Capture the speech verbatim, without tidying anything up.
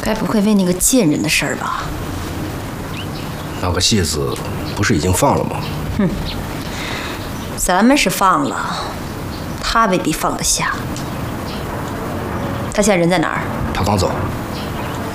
该不会为那个贱人的事儿吧？ 那个戏子不是已经放了吗？ 哼，咱们是放了，他未必放得下。他现在人在哪儿？ 他刚走。